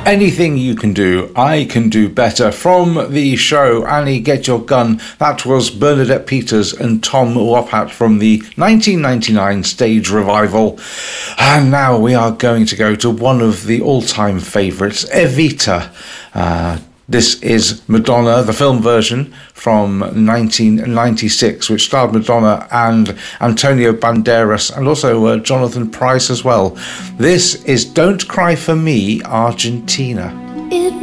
Anything you can do, I can do better. From the show Annie, Get Your Gun, that was Bernadette Peters and Tom Wopat from the 1999 stage revival. And now we are going to go to one of the all-time favourites, Evita. This is Madonna, the film version from 1996, which starred Madonna and Antonio Banderas and also Jonathan Pryce as well. This is Don't Cry for Me, Argentina.